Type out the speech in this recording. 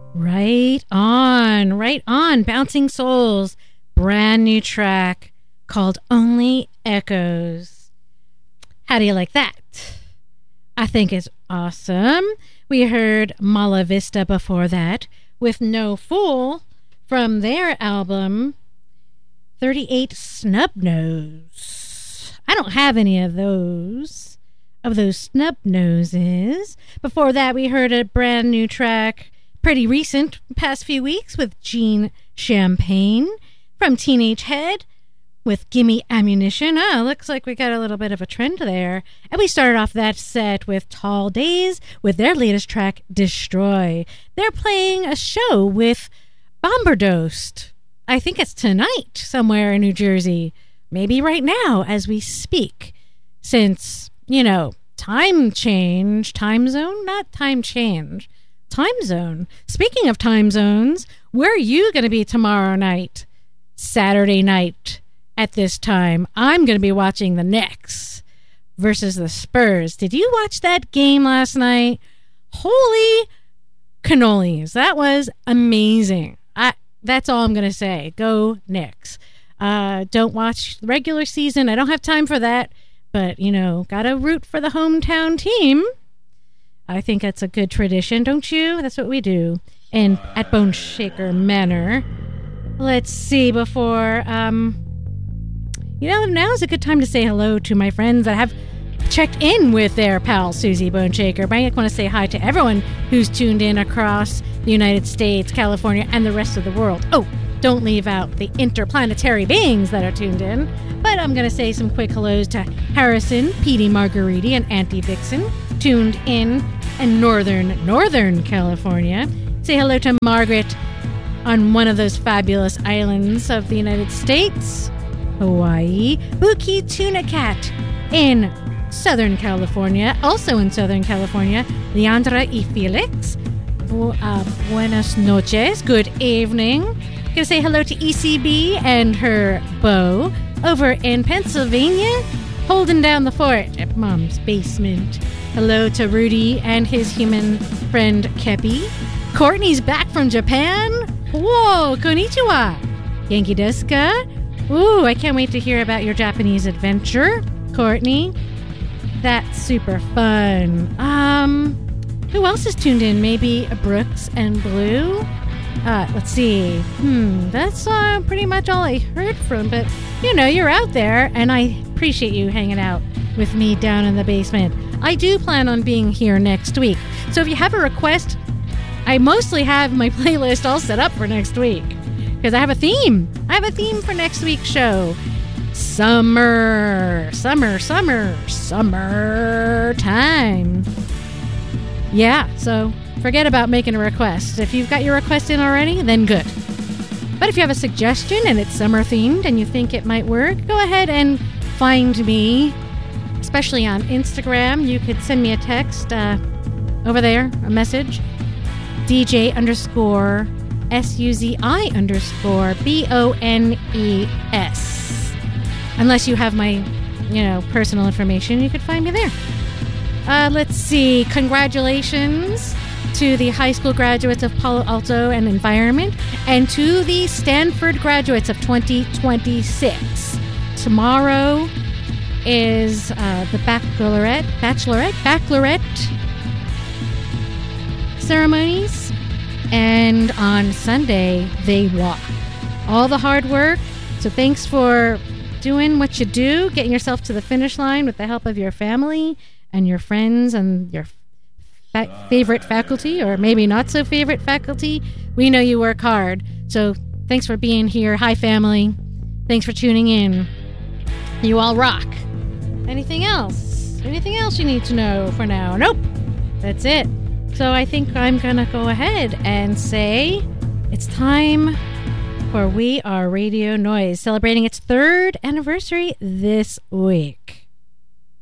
Right on, right on. Bouncing Souls, brand new track called Only Echoes. How do you like that? I think it's awesome. We heard Mala Vista before that with No Fool from their album 38 Snubnose. I don't have any of those snub noses. Before that, we heard a brand new track, pretty recent, past few weeks, with Gene Champagne from Teenage Head with Gimme Ammunition. Looks like we got a little bit of a trend there. And we started off that set with Tall Days with their latest track, Destroy. They're playing a show with Bombardosed. I think it's tonight somewhere in New Jersey. Maybe right now as we speak. Since, time zone. Speaking of time zones, where are you going to be tomorrow night? Saturday night at this time. I'm going to be watching the Knicks versus the Spurs. Did you watch that game last night? Holy cannolis. That was amazing. That's all I'm going to say. Go Knicks. Don't watch the regular season. I don't have time for that. But, gotta root for the hometown team. I think that's a good tradition, don't you? That's what we do. And at Bone Shaker Manor. Let's see, before, now is a good time to say hello to my friends that have checked in with their pal, Susie Bone Shaker. But I want to say hi to everyone who's tuned in across the United States, California, and the rest of the world. Oh, don't leave out the interplanetary beings that are tuned in. But I'm going to say some quick hellos to Harrison, Petey Margariti, and Auntie Vixen, tuned in Northern California. Say hello to Margaret on one of those fabulous islands of the United States, Hawaii. Buki Tuna Cat in Southern California, also in Southern California, Leandra y Felix. Buenas noches, good evening. Gonna say hello to ECB and her beau over in Pennsylvania, holding down the fort at Mom's basement. Hello to Rudy and his human friend Kepi. Courtney's back from Japan. Whoa, konnichiwa. Genki desu ka? Ooh, I can't wait to hear about your Japanese adventure, Courtney. That's super fun. Who else is tuned in? Maybe Brooks and Blue? Let's see. That's pretty much all I heard from, but you're out there, and I appreciate you hanging out with me down in the basement. I do plan on being here next week. So if you have a request, I mostly have my playlist all set up for next week because I have a theme. I have a theme for next week's show. Summertime. Yeah, so forget about making a request. If you've got your request in already, then good. But if you have a suggestion and it's summer themed and you think it might work, go ahead and find me, especially on Instagram. You could send me a text over there, a message, DJ_SUZI_BONES. Unless you have my, personal information, you could find me there. Let's see. Congratulations to the high school graduates of Palo Alto and Environment and to the Stanford graduates of 2026. Tomorrow is the bachelorette ceremonies, and on Sunday they walk. All the hard work. So thanks for doing what you do, getting yourself to the finish line with the help of your family and your friends and your favorite faculty, or maybe not so favorite faculty. We know you work hard. So thanks for being here. Hi, family. Thanks for tuning in. You all rock. Anything else? Anything else you need to know for now? Nope. That's it. So I think I'm going to go ahead and say it's time for We Are Radio Noise, celebrating its 3rd anniversary this week.